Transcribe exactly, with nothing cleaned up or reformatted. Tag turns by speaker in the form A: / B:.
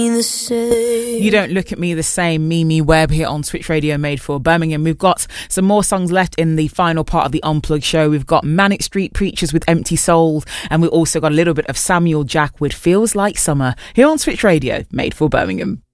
A: You Don't Look at Me the Same, Mimi Webb here on Switch Radio Made for Birmingham. We've got some more songs left in the final part of the Unplugged show. We've got Manic Street Preachers with Empty Souls, and we've also got a little bit of Samuel Jack with Feels Like Summer here on Switch Radio Made for Birmingham.